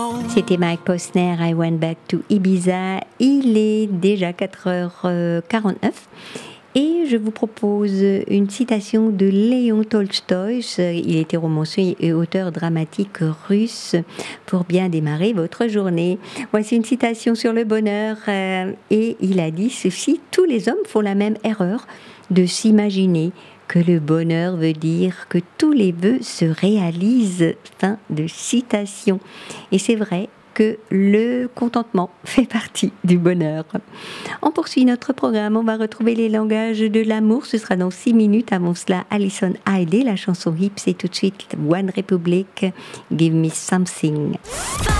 C'était Mike Posner, I Went Back to Ibiza. Il est déjà 4h49 et je vous propose une citation de Léon Tolstoï. Il était romancier et auteur dramatique russe pour bien démarrer votre journée. Voici une citation sur le bonheur et il a dit ceci: tous les hommes font la même erreur de s'imaginer que le bonheur veut dire que tous les vœux se réalisent. Fin de citation. Et c'est vrai que le contentement fait partie du bonheur. On poursuit notre programme, on va retrouver les langages de l'amour, ce sera dans 6 minutes. Avant cela, Alison Haley, la chanson Hips, et tout de suite One Republic, Give Me Something.